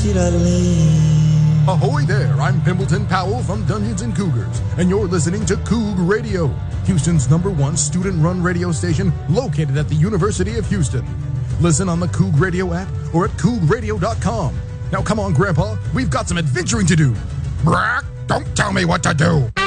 Ahoy there, I'm Pimbleton Powell from Dungeons & Cougars, and you're listening to Coug Radio, Houston's #1 student-run radio station located at the University of Houston. Listen on the Coug Radio app or at cougradio.com. Now come on, Grandpa, we've got some adventuring to do. Brack, don't tell me what to do.